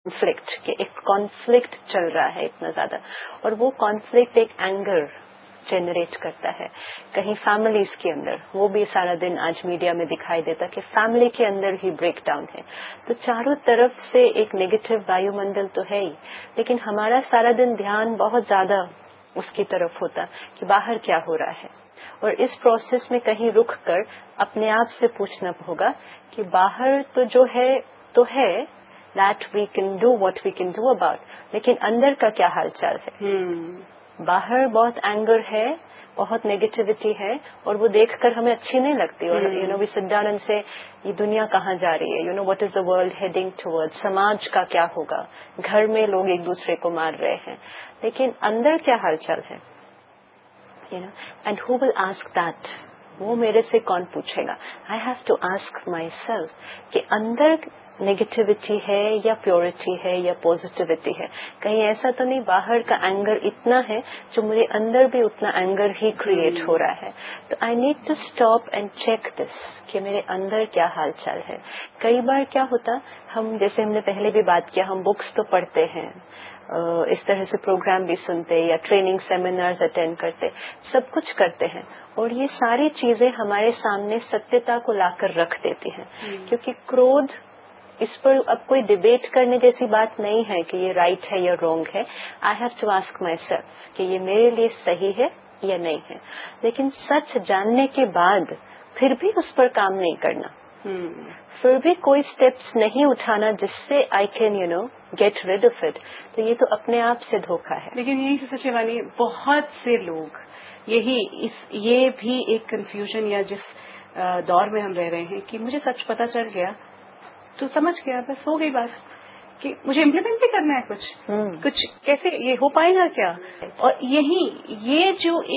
Conflict कि एक conflict चल रहा है इतना ज्यादा, और वो कॉन्फ्लिक्ट एक एंगर जनरेट करता है कहीं फैमिलीज के अंदर। वो भी सारा दिन आज मीडिया में दिखाई देता कि फैमिली के अंदर ही ब्रेक डाउन है। तो चारों तरफ से एक नेगेटिव वायुमंडल तो है ही, लेकिन हमारा सारा दिन ध्यान बहुत ज्यादा उसकी तरफ होता कि बाहर क्या हो रहा है। और इस प्रोसेस में कहीं रुक कर अपने आप से पूछना होगा कि बाहर तो जो है तो है, that we can do what we can do about, लेकिन अंदर का क्या हालचाल है। बाहर बहुत एंगर है, बहुत नेगेटिविटी है, और वो देखकर हमें अच्छी नहीं लगती। और वी सिट डाउन एंड से ये दुनिया कहाँ जा रही है, what is the world heading towards, समाज का क्या होगा, घर में लोग एक दूसरे को मार रहे हैं, लेकिन अंदर क्या हालचाल है, and who will ask that, वो मेरे से कौन पूछेगा। I have to ask my self कि अंदर नेगेटिविटी है या प्योरिटी है या पॉजिटिविटी है। कहीं ऐसा तो नहीं बाहर का एंगर इतना है जो मेरे अंदर भी उतना एंगर ही क्रिएट हो रहा है। तो I need to stop and check this कि मेरे अंदर क्या हालचाल है। कई बार क्या होता, हम जैसे हमने पहले भी बात किया, हम बुक्स तो पढ़ते हैं, इस तरह से प्रोग्राम भी सुनते या ट्रेनिंग सेमिनार्स अटेंड करते, सब कुछ करते हैं, और ये सारी चीजें हमारे सामने सत्यता को लाकर रख देती हैं। क्योंकि क्रोध, इस पर अब कोई डिबेट करने जैसी बात नहीं है कि ये राइट है या रॉन्ग है। I have to ask my self कि ये मेरे लिए सही है या नहीं है। लेकिन सच जानने के बाद फिर भी उस पर काम नहीं करना, फिर भी कोई स्टेप्स नहीं उठाना जिससे I can get rid of it, तो ये तो अपने आप से धोखा है। लेकिन यही से शिवानी, बहुत से लोग ये भी एक कंफ्यूजन या जिस दौर में हम रह रहे हैं कि मुझे सच पता चल गया तो समझ गया, बस हो गई बात, कि मुझे इम्प्लीमेंट भी करना है कुछ कैसे ये हो पाएगा क्या। और ये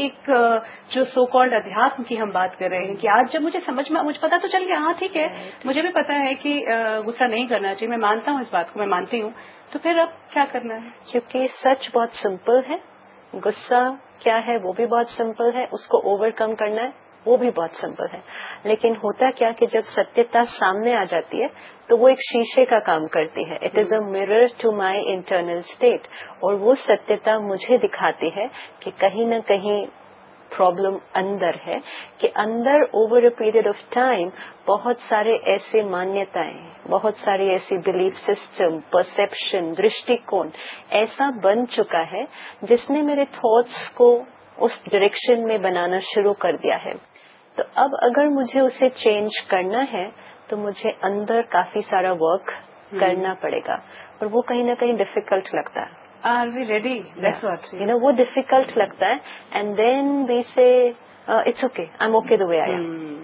जो सो कॉल्ड अध्यात्म की हम बात कर रहे हैं कि आज जब मुझे पता तो चल गया, हाँ ठीक है, मुझे भी पता है कि गुस्सा नहीं करना चाहिए, मैं मानता हूँ इस बात को, मैं मानती हूँ, तो फिर अब क्या करना है। क्योंकि सच बहुत सिंपल है, गुस्सा क्या है वो भी बहुत सिंपल है, उसको ओवरकम करना है वो भी बहुत सिंपल है। लेकिन होता क्या कि जब सत्यता सामने आ जाती है तो वो एक शीशे का काम करती है। It is a mirror to my internal state, और वो सत्यता मुझे दिखाती है कि कहीं न कहीं प्रॉब्लम अंदर है, कि अंदर over a period of time बहुत सारे ऐसे मान्यताएं, बहुत सारी ऐसी बिलीफ सिस्टम, परसेप्शन, दृष्टिकोण ऐसा बन चुका है जिसने मेरे थॉट्स को उस डायरेक्शन में बनाना शुरू कर दिया है। तो अब अगर मुझे उसे चेंज करना है तो मुझे अंदर काफी सारा वर्क करना पड़ेगा, और वो कहीं ना कहीं डिफिकल्ट लगता है। Are we ready? That's what. वो डिफिकल्ट लगता है, एंड देन वी से it's okay, I am okay the way I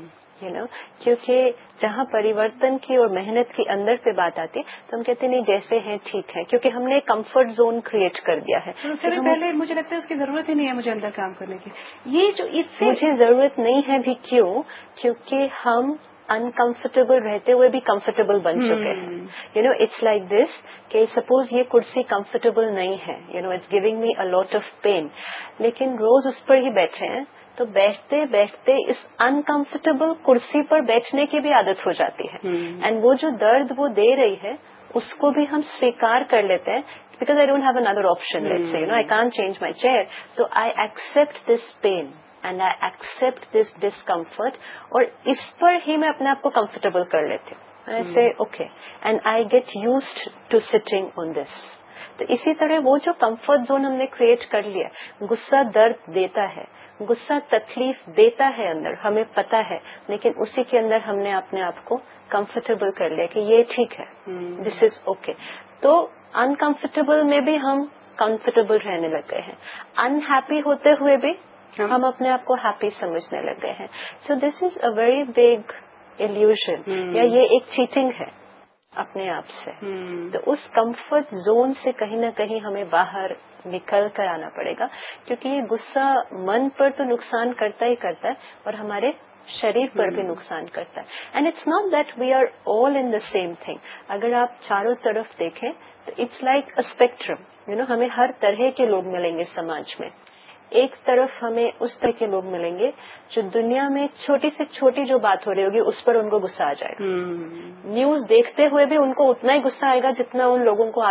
am. क्योंकि जहाँ परिवर्तन की और मेहनत की अंदर पे बात आती है तो हम कहते नहीं जैसे हैं ठीक है, क्योंकि हमने कंफर्ट जोन क्रिएट कर दिया है। तो उससे भी पहले मुझे लगता है उसकी जरूरत ही नहीं है मुझे अंदर काम करने की। ये जो इससे मुझे जरूरत नहीं है भी क्यों, क्योंकि हम अनकंफर्टेबल रहते हुए भी कंफर्टेबल बन चुके हैं। इट्स लाइक दिस कि सपोज ये कुर्सी कंफर्टेबल नहीं है, it's giving me a lot of pen, लेकिन रोज उस पर ही बैठे हैं तो बैठते बैठते इस अनकंफर्टेबल कुर्सी पर बैठने की भी आदत हो जाती है। एंड वो जो दर्द वो दे रही है उसको भी हम स्वीकार कर लेते हैं, because I don't have another option, let's say, I can't change my chair, so I accept this pain and I accept this discomfort, और इस पर ही मैं अपने आप को comfortable कर लेती हूँ। I say okay and I get used to sitting on this। तो इसी तरह वो जो comfort zone हमने create कर लिया, गुस्सा दर्द देता है, गुस्सा तकलीफ देता है अंदर, हमें पता है, लेकिन उसी के अंदर हमने अपने आप को कंफर्टेबल कर लिया कि ये ठीक है, दिस इज ओके। तो अनकंफर्टेबल में भी हम कंफर्टेबल रहने लग गए हैं, अनहैप्पी होते हुए भी हम अपने आप को हैप्पी समझने लग गए हैं। So this is a very big illusion, या ये एक चीटिंग है अपने आप से। तो उस कंफर्ट जोन से कहीं ना कहीं हमें बाहर निकल कर आना पड़ेगा, क्योंकि ये गुस्सा मन पर तो नुकसान करता ही करता है और हमारे शरीर पर भी नुकसान करता है। And it's not that we are all in the same thing. अगर आप चारों तरफ देखें तो इट्स लाइक अ स्पेक्ट्रम, हमें हर तरह के लोग मिलेंगे समाज में। एक तरफ हमें उस तरह के लोग मिलेंगे जो दुनिया में छोटी से छोटी जो बात हो रही होगी उस पर उनको गुस्सा आ जाएगा। न्यूज देखते हुए भी उनको उतना ही गुस्सा आएगा जितना उन लोगों को